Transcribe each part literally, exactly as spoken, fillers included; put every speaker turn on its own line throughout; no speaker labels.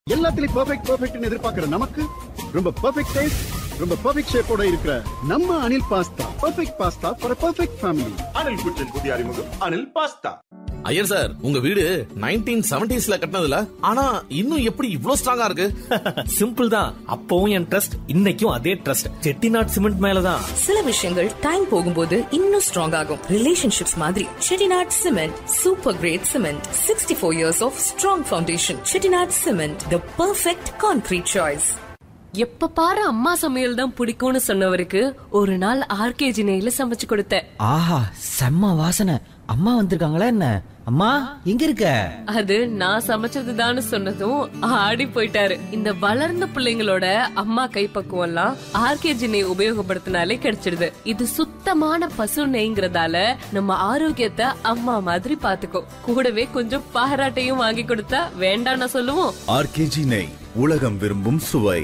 எல்லாத்துலயும் பெர்ஃபெக்ட் பெர்ஃபெக்ட்னு எதிர்பார்க்கிற நமக்கு ரொம்ப பெர்ஃபெக்ட் டேஸ்ட், ரொம்ப பெர்ஃபெக்ட் ஷேப்போட இருக்கிற நம்ம Anil pasta perfect pasta for perfect family.
Anil குச்சின் புதிய அறிமுகம் அனில் பாஸ்தா.
ஐயர் சார், உங்க வீடு நைன்டீன் செவன்டீஸ்ல கட்டினதுல ஆனா இன்னும் எப்படி இவ்ளோ ஸ்ட்ராங்கா இருக்கு?
சிம்பிள் தான். அப்பவும் என் ட்ரஸ்ட், இன்னைக்கும் அதே ட்ரஸ்ட். செட்டிநாட் சிமெண்ட் மேலதான்.
சில விஷயங்கள் டைம் போகும்போது இன்னும் ஸ்ட்ராங் ஆகும். ரிலேஷன்ஷிப்ஸ் மாதிரி Chettinad cement super great cement. Sixty four years of strong foundation. Chettinad cement, the perfect concrete choice.
எப்ப பாரு அம்மா சமையல் தான் பிடிக்கும்னு சொன்னவருக்கு ஒரு நாள் ஆர்கேஜி நெய்ல சமைச்சு கொடுத்தேன்.
ஆஹா, செம்ம வாசனை. அம்மா வந்திருக்காங்களா என்ன? அம்மா எங்க இருக்க?
அது நான் சமைச்சதுதான்னு சொன்னதும் ஆடி போயிட்டாரு. இந்த வளர்ந்த பிள்ளைங்களோட அம்மா கைப்பக்குவம் எல்லாம் ஆர்கேஜி நெய் உபயோகப்படுத்தினாலே கிடைச்சிடுது. இது சுத்தமான பசு நெய்ங்கிறதால நம்ம ஆரோக்கியத்தை அம்மா மாதிரி பாத்துக்கோ. கூடவே கொஞ்சம் பாராட்டையும் வாங்கி கொடுத்தா வேண்டாம்னு சொல்லுவோம்.
ஆர்கேஜி நெய், உலகம் விரும்பும் சுவை.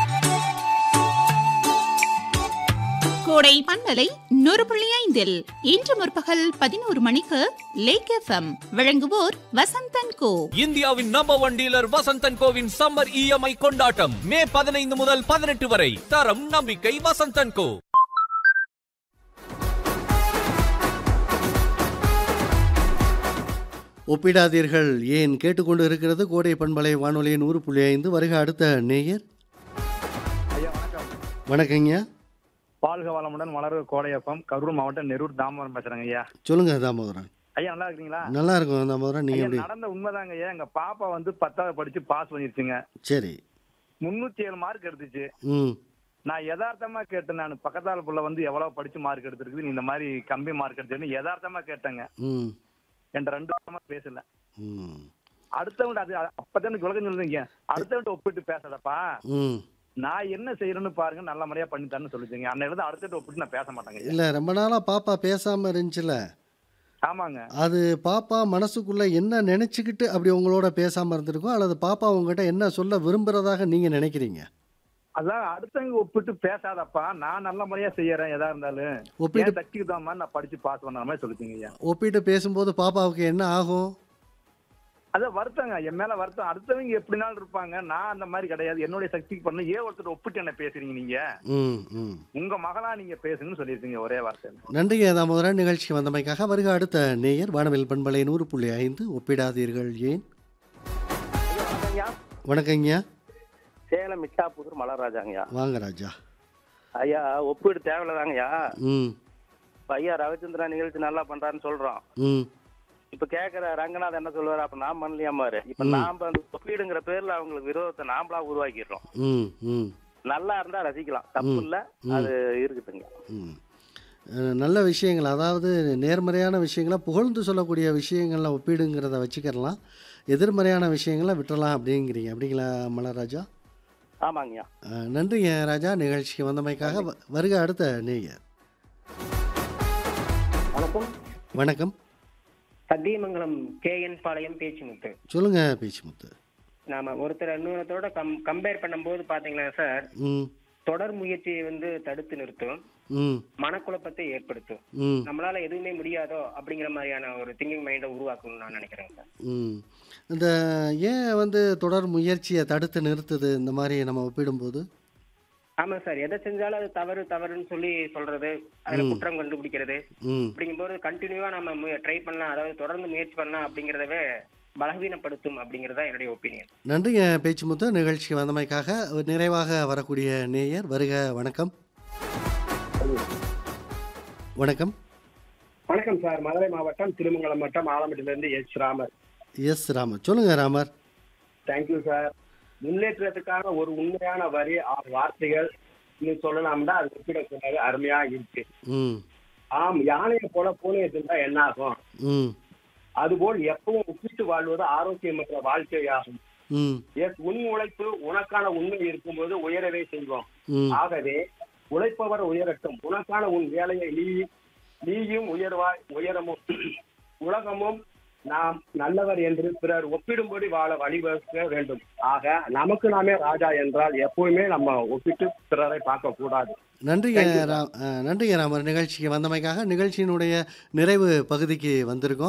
கோடை பண்பலை நூறு புள்ளி ஐந்தில் இன்று முற்பகல் பதினோரு மணிக்கு லேக் எஃப்எம் வழங்குவோர் வசந்தன் கோ.
இந்தியாவின் number one dealer Vasanthan CoWIN summer EMI கொண்டாட்டம் மே பதினைந்து முதல் பதினெட்டு வரை. தரம் நம்பிக்கை வசந்தன் கோ.
ஒப்பிடாதீர்கள் ஏன் கேட்டுக்கொண்டு இருக்கிறது கோடை பண்பலை வானொலி நூறு புள்ளி ஐந்து. வருக அடுத்த நேயர். வணக்கங்க.
வாழ்க வளமுடன் வளர கோடையப்பம் கரூர் மாவட்டம் நெரூர் தாமோதரன் பேசுறேங்க ஐயா.
சொல்லுங்க தாமோதரன்.
ஐயா நல்லா இருக்கீங்களா?
நல்லா இருக்கும் தாமோதரன். நீங்க எப்படி?
நடந்த உண்மைதாங்க ஐயா. எங்க பாப்பா வந்து பத்தாவது படிச்சு பாஸ் பண்ணிருச்சுங்க.
சரி.
முன்னூத்தி ஏழு மார்க் எடுத்துச்சு.
ம்.
நான் யதார்த்தமா கேட்டேன். நான் பக்கத்தால புள்ள வந்து எவ்வளவு படிச்சு மார்க் எடுத்திருக்குது, நீ இந்த மாதிரி கம்மி மார்க் எடுத்துன்னு யதார்த்தமா கேட்டேங்க.
ம்.
என்ற ரெண்டு வருஷமா பேசல.
ம்.
அடுத்தவங்க அது அப்பதான் விளக்கம் சொல்லுங்க. அடுத்தவங்க ஒப்பிட்டு பேசாதப்பா,
ம்.
நான் என்ன செய்யறேன்னு பாருங்க, நல்ல முறையா பண்ணி தரேன்னு சொல்லிச்சுங்க. அன்னையில அடுத்த ஒப்பிட்டு நான் பேச மாட்டேங்க.
இல்ல, ரொம்ப நாளா பாப்பா பேசாம இருந்துச்சுல.
ஆமாங்க.
அது பாப்பா மனசுக்குள்ள என்ன நினைச்சுக்கிட்டு அப்படி உங்களோட பேசாம இருந்திருக்கும், அல்லது பாப்பா உங்ககிட்ட என்ன சொல்ல விரும்புறதாக நீங்க நினைக்கிறீங்க?
அதான் அடுத்தவங்க ஒப்பிட்டு பேசாதப்பா, நான் நல்ல முறையா செய்யறேன். எதா இருந்தாலும்
ஒப்பிட்டு
சக்திக்கு தான் மாதிரி நான் படிச்சு பாஸ் பண்ண மாதிரி சொல்லிச்சுங்க.
ஒப்பிட்டு பேசும்போது பாப்பாவுக்கு என்ன ஆகும்?
அதான் வருத்தங்க, என் மேல வருத்தம். அடுத்தவங்க எப்படினாலும் இருப்பாங்க, நான் அந்த மாதிரி கிடையாது. என்னுடைய சக்திக்கு பண்ண ஏன் ஒருத்தர் ஒப்பிட்டு என்ன பேசுறீங்க நீங்க? உங்க மகளா நீங்க பேசுங்கன்னு சொல்லிருக்கீங்க ஒரே வார்த்தை.
நன்றிங்க தாமோதரன். நிகழ்ச்சிக்கு வந்தமைக்காக. வருக அடுத்த நேயர். வானவில் பண்பலை நூறு புள்ளி ஐந்து. ஒப்பிடாதீர்கள் ஏன். வணக்கங்கய்யா.
சேலம் மிட்டாபுதூர் மலராஜாங்கய்யா.
வாங்க ராஜா.
ஐயா, ஒப்பீடு தேவையில்லதாங்கய்யா.
ம்.
ஐயா ரவிச்சந்திரன் நிகழ்ச்சி நல்லா பண்றாருன்னு சொல்றோம்.
ம்.
இப்ப கேக்குற ரங்கநாத் என்ன சொல்லுவாரு, அப்ப நான் பண்ணலையாமாரு. இப்ப நாம அந்த ஒப்பீடுங்கிற பேர்ல அவங்களுக்கு விரோதத்தை நாமளா உருவாக்கிடுறோம். நல்லா இருந்தா ரசிக்கலாம், தப்பு இல்ல, அது இருக்குதுங்க.
நல்ல விஷயங்கள், அதாவது நேர்மறையான விஷயங்களை புகழ்ந்து சொல்லக்கூடிய விஷயங்கள்ல ஒப்பீடுங்கிறத வச்சுக்கலாம், எதிர்மறையான விஷயங்களை விட்டுறலாம் அப்படிங்கிறீங்க. அப்படிங்களா மலராஜா?
ஆமாங்கய்யா.
நன்றிங்க ராஜா. நிகழ்ச்சிக்கு வந்தமைக்காக. வருக அடுத்த நேயர்.
வணக்கம்.
வணக்கம்.
சத்தியமங்கலம் கே என் பாளையம் பேச்சுமுத்து.
சொல்லுங்க பேச்சுமுத்து.
நாம ஒருத்தர் இன்னொருத்தரோட கம் கம்பேர் பண்ணும்போது பாத்தீங்களா சார், தொடர் முயற்சியை வந்து தடுத்து நிறுத்தும், மனக்குழப்பத்தை ஏற்படுத்தும். நம்மளால எதுவுமே முடியாதோ அப்படிங்கிற மாதிரியான ஒரு திங்கிங் மைண்டை உருவாக்கணும்னு நான் நினைக்கிறேன் சார்.
இந்த ஏன் வந்து தொடர் முயற்சியை தடுத்து நிறுத்துது இந்த மாதிரி நம்ம ஒப்பிடும்போது?
ஆமா சார், எதை செஞ்சாலும் அது தவறு தவறுன்னு சொல்லி சொல்றது, அதுல குற்றம் கண்டுபிடிக்கிறது. அப்படிங்கும்போது கண்டினியூவா நம்ம ட்ரை பண்ணலாம், அதாவது தொடர்ந்து முயற்சி பண்ணலாம் அப்படிங்கறதவே பலவீனப்படுத்தும் அப்படிங்கறதா என்னுடைய ஒப்பீனியன்.
நன்றிங்க பேச்சுமுத்து. நிகழ்ச்சிக்கு வந்தமைக்காக. நிறைவாக வரக்கூடிய நேயர். வருக. வணக்கம். வணக்கம்.
வணக்கம் சார். மதுரை மாவட்டம் திருமங்கலம் வட்டம் ஆலமட்டில இருந்து எஸ் ராமர்.
எஸ் ராமர். சொல்லுங்க ராமர்.
Thank you sir. முன்னேற்றத்துக்கான ஒரு உண்மையான வரி வார்த்தைகள் நீ சொல்லலாம்னா அது ஒப்பிட சொன்னது அருமையா இருக்கு. ஆம், யானையை போல பூனையை இருந்தா என்ன ஆகும், அதுபோல் எப்பவும் ஒப்பிட்டு வாழ்வது ஆரோக்கியமற்ற வாழ்க்கையாகும். எஸ், உன் உழைப்பு உனக்கான உண்மை இருக்கும்போது உயரவே செய்வோம். ஆகவே உழைப்பவர் உயரட்டும், உனக்கான உன் வேலையை நீ நீயும் உயர்வாய், உயரமும் உலகமும் நாம் நல்லவர் என்று பிறர் ஒப்பிடும்படி வாழ வழிவகுக்க வேண்டும். ஆக நமக்கு நாமே ராஜா என்றால் எப்பவுமே நம்ம ஒப்பிட்டு பிறரை பார்க்க கூடாது.
நன்றிங்க நன்றிங்க ராமர். நிகழ்ச்சிக்கு வந்தமைக்காக. நிகழ்ச்சியினுடைய நிறைவு பகுதிக்கு வந்திருக்கோம்.